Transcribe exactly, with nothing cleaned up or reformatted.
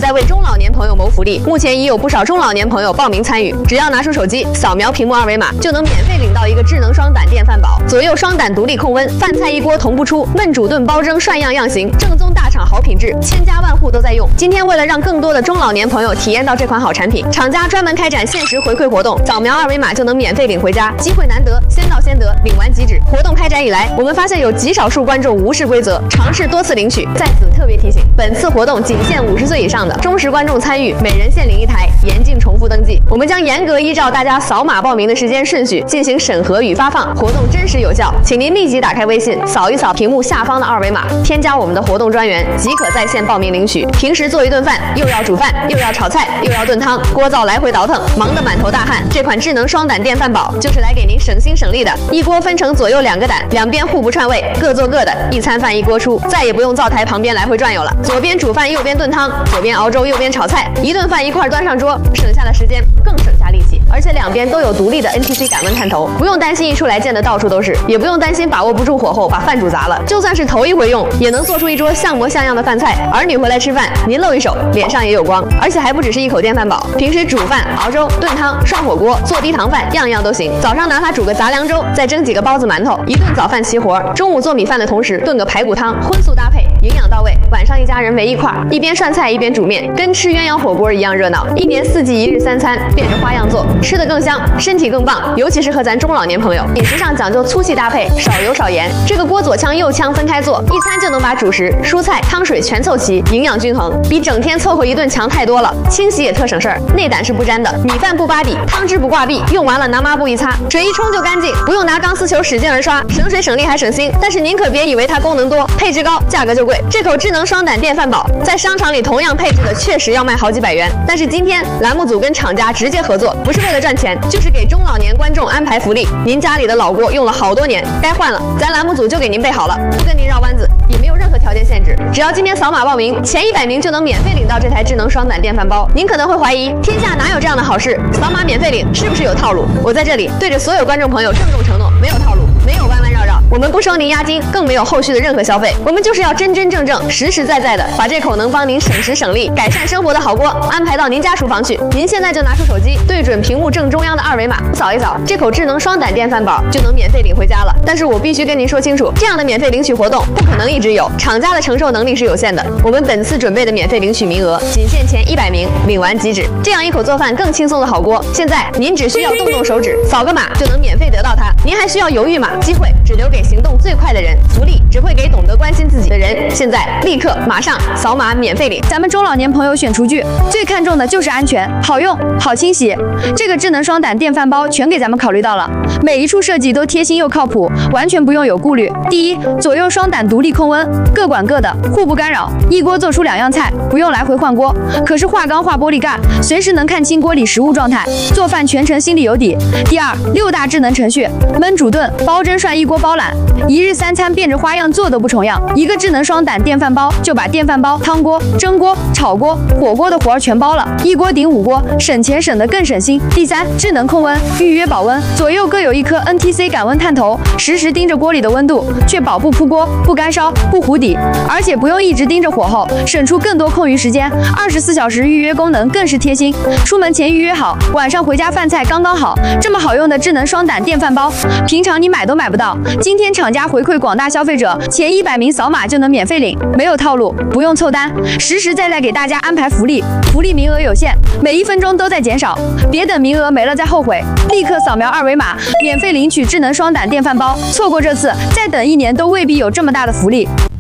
在为中老年朋友谋福利，目前已有不少中老年朋友报名参与。只要拿出手机扫描屏幕二维码，就能免费领到一个智能双胆电饭煲，左右双胆独立控温，饭菜一锅同步出，焖煮炖煲蒸涮样样行，正宗大厂好品质，千家万户都在用。今天为了让更多的中老年朋友体验到这款好产品，厂家专门开展限时回馈活动，扫描二维码就能免费领回家，机会难得，先到先得，领完即止。活动开展以来，我们发现有极少数观众无视规则，尝试多次领取。在此特别提醒，本次活动仅限五十岁以上的忠实观众参与，每人限领一台，严禁重复登记。我们将严格依照大家扫码报名的时间顺序进行审核与发放，活动真实有效，请您立即打开微信，扫一扫屏幕下方的二维码，添加我们的活动专员，即可在线报名领取。平时做一顿饭，又要煮饭，又要炒菜，又要炖汤，锅灶来回倒腾，忙得满头大汗。这款智能双胆电饭煲就是来给您省心省力的，一锅分成左右两个胆，两边互不串味，各做各的，一餐饭一锅出，再也不用灶台旁边来回转悠了。左边煮饭，右边炖汤，左边熬粥，右边炒菜，一顿饭一块端上桌，省下的时间更省下力气。而且两边都有独立的 N T C 感温探头，不用担心一出来溅得到处都是，也不用担心把握不住火候把饭煮砸了。就算是头一回用，也能做出一桌像模像样的饭菜。儿女回来吃饭，您露一手，脸上也有光。而且还不只是一口电饭煲，平时煮饭、熬粥、炖汤、涮火锅、做低糖饭，样样都行。早上拿它煮个杂粮粥，再蒸几个包子馒头，一顿早饭齐活。中午做米饭的同时炖个排骨汤，荤素搭配，营养到位。晚上一家人围一块，一边涮菜一边煮面，跟吃鸳鸯火锅一样热闹。一年四季一日三餐，变着花样做，吃得更香，身体更棒。尤其适合咱中老年朋友，饮食上讲究粗细搭配，少油少盐。这个锅左腔右腔分开做，一餐就能把主食、蔬菜、汤水全凑齐，营养均衡，比整天凑合一顿强太多了。清洗也特省事儿，内胆是不粘的，米饭不扒底，汤汁不挂壁，用完了拿抹布一擦，水一冲就干净，不用拿钢丝球使劲儿刷，省水省力还省心。但是您可别以为它功能多，配置高，价格就贵。这口智能双胆电饭煲在商场里同样配置的确实要卖好几百元，但是今天栏目组跟厂家直接合作，不是为了赚钱，就是给中老年观众安排福利。您家里的老锅用了好多年，该换了，咱栏目组就给您备好了，不跟您绕弯子，也没有任何条件限制，只要今天扫码报名，前一百名就能免费领到这台智能双胆电饭煲。您可能会怀疑，天下哪有这样的好事？扫码免费领是不是有套路？我在这里对着所有观众朋友郑重承诺，没有套路，没有弯弯绕绕，我们不收您押金，更没有后续的任何消费，我们就是要真真正正、实实在在的把这口能帮您省时省力、改善生活的好锅安排到您家厨房去。您现在就拿出手机，对准屏幕正中央的二维码，扫一扫，这口智能双胆电饭煲就能免费领回家了。但是我必须跟您说清楚，这样的免费领取活动不可能一直有，厂家的承受能力是有限的。我们本次准备的免费领取名额仅限前一百名，领完即止。这样一口做饭更轻松的好锅，现在您只需要动动手指，扫个码就能免费得到它。您还需要犹豫吗？机会只留给行动最快的人，福利只会给懂得关心自己的人。现在立刻马上扫码免费领。 咱们中老年朋友选厨具最看重的就是安全、好用、好清洗。这个智能双胆电饭煲全给咱们考虑到了，每一处设计都贴心又靠谱，完全不用有顾虑。第一，左右双胆独立控温，各管各的，互不干扰，一锅做出两样菜，不用来回换锅。可是化钢化玻璃盖，随时能看清锅里食物状态，做饭全程心里有底。第二，六大智能程序，焖煮炖、煲蒸涮一锅包揽，一日三餐变着花样做都不重样。一个智能双胆电饭煲就把电饭煲、汤锅、蒸锅、炒锅、火锅的活儿全包了，一锅顶五锅，省钱省得更省心。第三，智能控温，预约保温，左右各有一颗 N T C 感温探头，实时盯着锅里的温度，确保不扑锅、不干烧、不糊底，而且不用一直盯着火候，省出更多空余时间。二十四小时预约功能更是贴心，出门前预约好，晚上回家饭菜刚刚好。这么好用的智能双胆电饭煲，平常你买都买不到。今天厂家回馈广大消费者，前一百名扫码就能免费领，没有套路，不用凑单，实实在在给大家安排福利。福利名额有限，每一分钟都在减少，别等名额没了再后悔，立刻扫描二维码，免费领取智能双胆电饭煲。错过这次，再等一年都未必有这么大的福利。